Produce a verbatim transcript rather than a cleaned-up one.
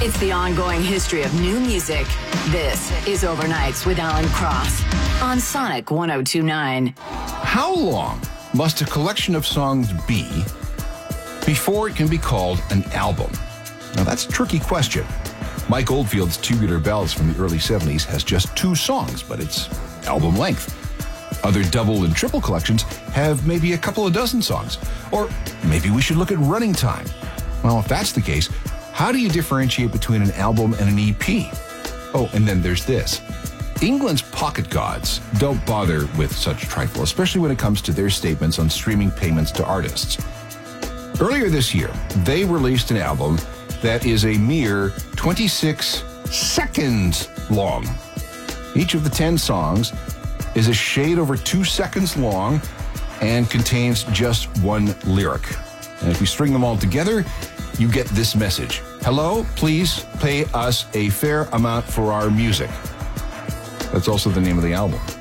It's the ongoing history of new music. This is Overnights with Alan Cross on Sonic one oh two point nine. How long must a collection of songs be before it can be called an album? Now, that's a tricky question. Mike Oldfield's Tubular Bells from the early seventies has just two songs, but it's album length. Other double and triple collections have maybe a couple of dozen songs. Or maybe we should look at running time. Well, if that's the case, how do you differentiate between an album and an E P? Oh, and then there's this. England's pocket gods don't bother with such trifle, especially when it comes to their statements on streaming payments to artists. Earlier this year, they released an album that is a mere twenty-six seconds long. Each of the ten songs is a shade over two seconds long and contains just one lyric. And if we string them all together, you get this message. Hello, please pay us a fair amount for our music. That's also the name of the album.